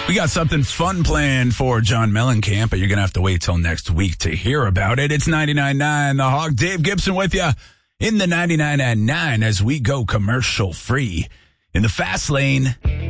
We got something fun planned for John Mellencamp, but you're going to have to wait till next week to hear about it. It's 99.9 The Hog. Dave Gibson with you in the 99 at 9 as we go commercial free in the fast lane.